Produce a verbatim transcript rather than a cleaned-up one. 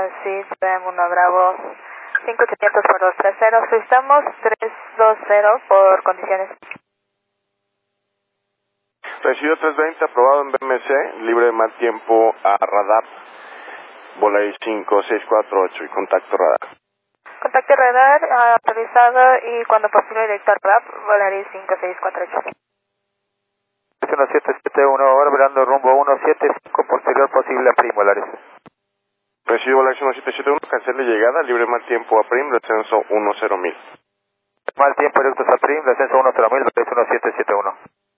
S I D B uno Bravo cinco ochocientos por dos tres cero, solicitamos tres dos cero por condiciones. Recibido trescientos veinte, aprobado en B M C, libre de mal tiempo a radar, Volaris cinco seis cuatro ocho y contacto radar. Contacto radar uh, autorizado y cuando posible director R A P, Volaris cinco seis cuatro ocho. uno siete siete uno, ahora velando rumbo uno siete cinco, posterior posible a Prim, Volaris. Recibo Volaris uno siete siete uno, cancele llegada, libre de mal tiempo a Prim, descenso uno cero mil. Mal tiempo directos a Prim, descenso uno cero mil, Volaris uno siete siete uno.